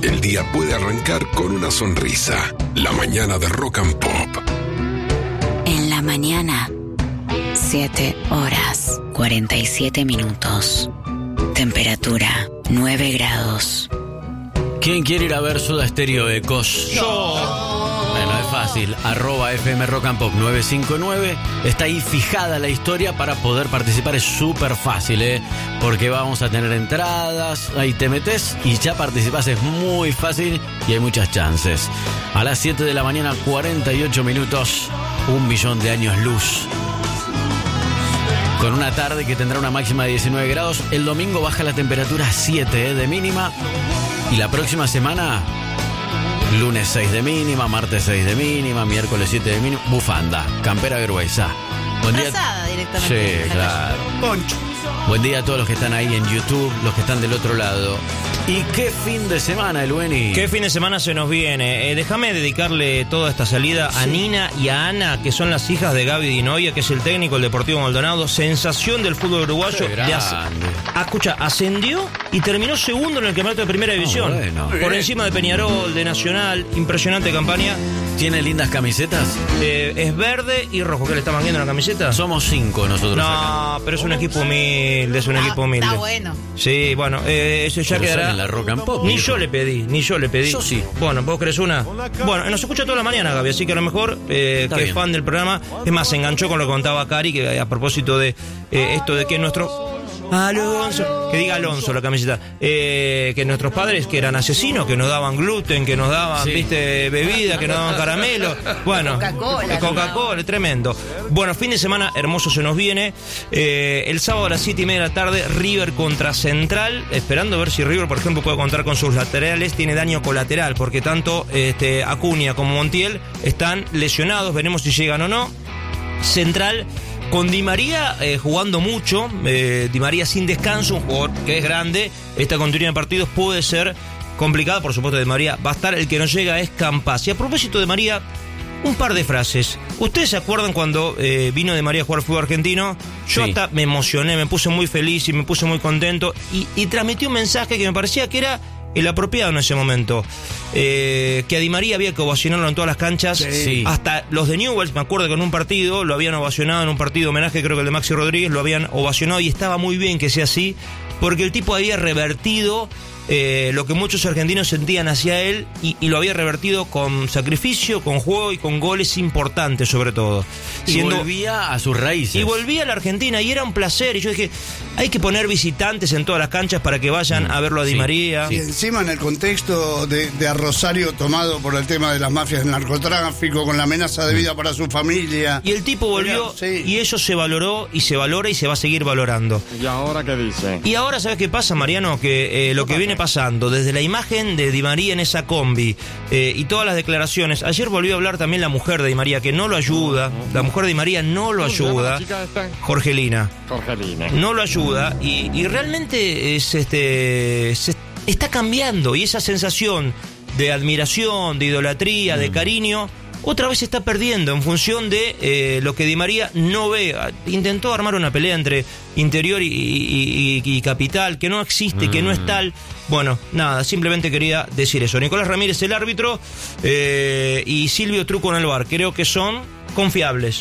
el día puede arrancar con una sonrisa. La mañana de Rock and Pop. En la mañana, 7 horas, 47 minutos. Temperatura, 9 grados. ¿Quién quiere ir a ver Soda Stereo Ecos? Yo. Bueno, es fácil. @FM Rock and Pop 959. Está ahí fijada la historia para poder participar. Es súper fácil, porque vamos a tener entradas. Ahí te metes y ya participás. Es muy fácil y hay muchas chances. A las 7 de la mañana, 48 minutos. 1.000.000 de años luz. Con una tarde que tendrá una máxima de 19 grados. El domingo baja la temperatura a 7 de mínima. Y la próxima semana, lunes 6 de mínima, martes 6 de mínima, miércoles 7 de mínima, bufanda, campera gruesa. Buen día. Directamente. Sí, claro. Poncho. Buen día a todos los que están ahí en YouTube, los que están del otro lado. ¿Y qué fin de semana, el Beni? ¿Qué fin de semana se nos viene? Déjame dedicarle toda esta salida a Nina y a Ana, que son las hijas de Gaby Di Noia, que es el técnico del Deportivo Maldonado, sensación del fútbol uruguayo. Escucha, ascendió y terminó segundo en el campeonato de Primera División. Bueno. Por encima de Peñarol, de Nacional, impresionante campaña. ¿Tiene lindas camisetas? Es verde y rojo. ¿Qué le está mangueando la camiseta? Somos 5 nosotros No, acá. pero es un equipo humilde, equipo humilde. Está bueno. Sí, bueno, eso ya Pero quedará. son en la Rock and Pop. Ni yo le pedí. Yo sí. Bueno, ¿vos crees una? Bueno, nos escucha toda la mañana, Gaby, así que a lo mejor, que es fan del programa, es más, se enganchó con lo que contaba Cari, que a propósito de esto de que nuestro... Alonso, que diga Alonso la camiseta, que nuestros padres que eran asesinos, que nos daban gluten, que nos daban, bebida, que nos daban caramelo, bueno, Coca-Cola, tremendo. Bueno, fin de semana hermoso se nos viene, el sábado a las 7:30 de la tarde, River contra Central, esperando ver si River, por ejemplo, puede contar con sus laterales, tiene daño colateral, porque tanto Acuña como Montiel están lesionados, veremos si llegan o no. Central con Di María jugando mucho, Di María sin descanso, un jugador que es grande, esta continuidad de partidos puede ser complicada, por supuesto Di María va a estar, el que no llega es Campas. Y a propósito de María, un par de frases. ¿Ustedes se acuerdan cuando vino Di María a jugar fútbol argentino? Yo hasta me emocioné, me puse muy feliz y me puse muy contento y transmití un mensaje que me parecía que era el apropiado en ese momento, que a Di María había que ovacionarlo en todas las canchas, hasta los de Newell's, me acuerdo que en un partido lo habían ovacionado, en un partido de homenaje, creo que el de Maxi Rodríguez, lo habían ovacionado y estaba muy bien que sea así, porque el tipo había revertido lo que muchos argentinos sentían hacia él y lo había revertido con sacrificio, con juego y con goles importantes sobre todo. Y volvía a sus raíces. Y volvía a la Argentina y era un placer. Y yo dije, hay que poner visitantes en todas las canchas para que vayan a verlo a Di María. Y encima en el contexto de a Rosario tomado por el tema de las mafias del narcotráfico, con la amenaza de vida para su familia. Y el tipo volvió y eso se valoró y se valora y se va a seguir valorando. ¿Y ahora qué dice? Y ahora, ¿sabes qué pasa, Mariano? Que lo que viene pasando, desde la imagen de Di María en esa combi y todas las declaraciones, ayer volvió a hablar también la mujer de Di María, que no lo ayuda, la mujer de Di María no lo ayuda, Jorgelina, no lo ayuda y realmente se está cambiando y esa sensación de admiración, de idolatría, de cariño, otra vez se está perdiendo en función de lo que Di María no ve. Intentó armar una pelea entre Interior y Capital, que no existe, que no es tal. Bueno, nada, simplemente quería decir eso. Nicolás Ramírez, el árbitro, y Silvio Truco en el VAR. Creo que son confiables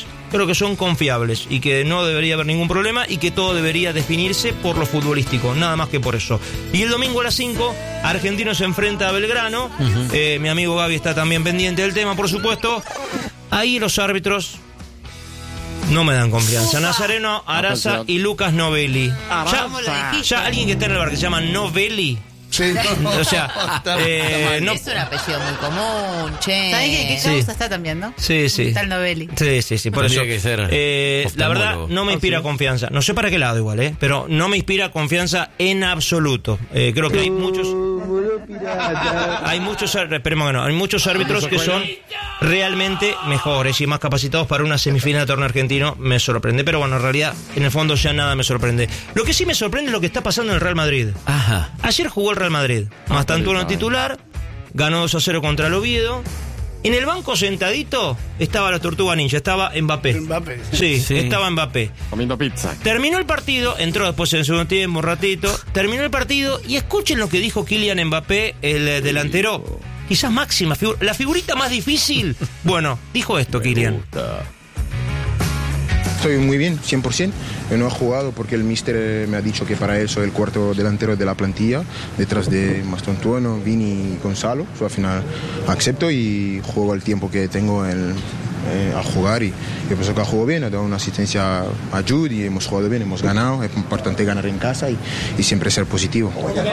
y que no debería haber ningún problema y que todo debería definirse por lo futbolístico, nada más que por eso. Y el domingo a las 5, Argentinos se enfrenta a Belgrano. Mi amigo Gaby está también pendiente del tema, por supuesto. Ahí los árbitros no me dan confianza. Nazareno Araza y Lucas Novelli. Ya alguien que está en el bar que se llama Novelli. Sí. O sea, no. Es un apellido muy común, che. ¿Sabés que causa está también, no? Sí. Está el Novelli. Sí, por eso. Que ser la verdad, no me inspira confianza. No sé para qué lado igual, pero no me inspira confianza en absoluto. Creo que hay muchos árbitros que son realmente mejores y más capacitados para una semifinal de torneo argentino. Me sorprende, pero bueno, en realidad, en el fondo ya nada me sorprende. Lo que sí me sorprende es lo que está pasando en el Real Madrid. Ayer jugó el Real Madrid, Mastantuono titular, ganó 2-0 contra el Oviedo. En el banco sentadito estaba la Tortuga Ninja, estaba Mbappé. Sí, estaba Mbappé. Comiendo pizza. Terminó el partido, entró después en el segundo tiempo, un ratito. Terminó el partido y escuchen lo que dijo Kylian Mbappé, el delantero. Quizás máxima figura, la figurita más difícil. Bueno, dijo esto Kylian. Estoy muy bien, 100%. Yo no he jugado porque el míster me ha dicho que para él soy el cuarto delantero de la plantilla, detrás de Mastontuono, Vini y Gonzalo. Al final acepto y juego el tiempo que tengo a jugar y yo pienso que ha jugado bien, ha dado una asistencia a Jude y hemos jugado bien, hemos ganado. Es importante ganar en casa y siempre ser positivo.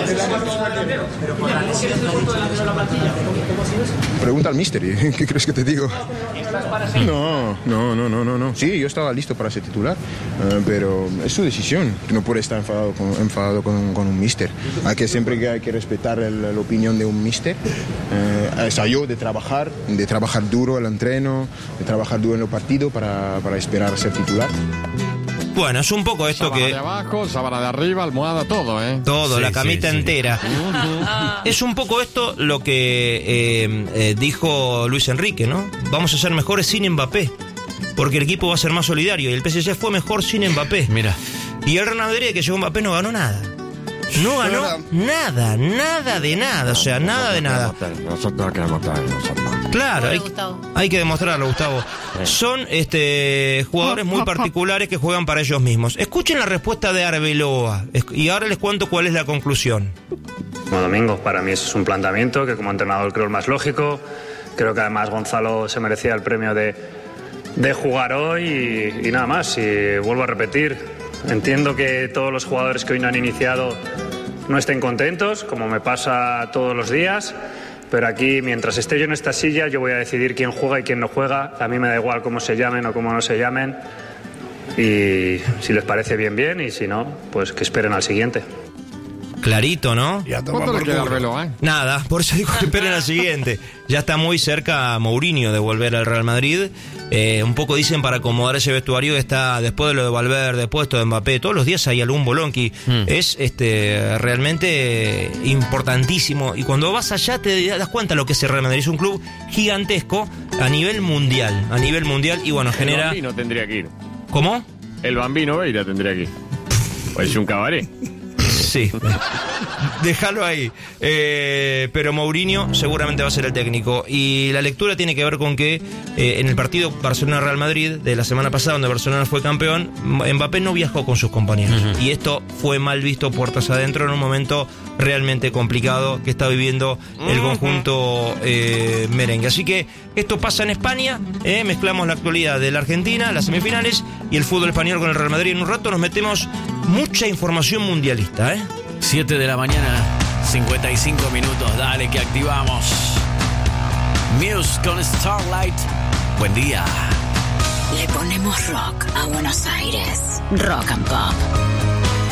Pregunta al míster, ¿qué crees que te digo? No. Sí, yo estaba listo para ser titular, pero es su decisión. No puede estar enfadado con un míster. Siempre hay que respetar la opinión de un míster. Es a yo de trabajar duro el entreno, de trabajar duro en el partido para esperar a ser titular. Bueno, es un poco esto sábana de abajo, sábana de arriba, almohada, todo, ¿eh? Todo, sí, la camita entera. Es un poco esto lo que dijo Luis Enrique, ¿no? Vamos a ser mejores sin Mbappé, porque el equipo va a ser más solidario y el PSG fue mejor sin Mbappé. Mira. Y el Real Madrid, que llegó Mbappé, no ganó nada. No ganó nada de nada, o sea, nada de nada. Nosotros queremos Claro, hay que demostrarlo, Gustavo. Son jugadores muy particulares que juegan para ellos mismos. Escuchen la respuesta de Arbeloa y ahora les cuento cuál es la conclusión. Como domingo, para mí ese es un planteamiento que como entrenador creo el más lógico. Creo que además Gonzalo se merecía el premio de jugar hoy y nada más. Y vuelvo a repetir, entiendo que todos los jugadores que hoy no han iniciado no estén contentos, como me pasa todos los días. Pero aquí, mientras esté yo en esta silla, yo voy a decidir quién juega y quién no juega. A mí me da igual cómo se llamen o cómo no se llamen. Y si les parece bien, bien. Y si no, pues que esperen al siguiente. Clarito, ¿no? ¿Cuánto le queda Arbeloa, Nada, por eso digo que esperen al siguiente. Ya está muy cerca Mourinho de volver al Real Madrid. Un poco dicen para acomodar ese vestuario que está después de lo de Valverde, después de Mbappé. Todos los días hay algún bolonqui. Es realmente importantísimo. Y cuando vas allá te das cuenta lo que es el Real Madrid. Es un club gigantesco a nivel mundial. Y bueno, genera... El Bambino tendría que ir. ¿Cómo? El Bambino Veira tendría que ir. Pues es un cabaret. Sí, déjalo ahí. Pero Mourinho seguramente va a ser el técnico. Y la lectura tiene que ver con que en el partido Barcelona-Real Madrid de la semana pasada, donde Barcelona fue campeón, Mbappé no viajó con sus compañeros. Y esto fue mal visto puertas adentro en un momento realmente complicado que está viviendo el conjunto merengue. Así que esto pasa en España. Mezclamos la actualidad de la Argentina, las semifinales y el fútbol español con el Real Madrid. En un rato nos metemos mucha información mundialista. 7 de la mañana, 55 minutos. Dale que activamos. Muse con Starlight. Buen día. Le ponemos rock a Buenos Aires. Rock and Pop.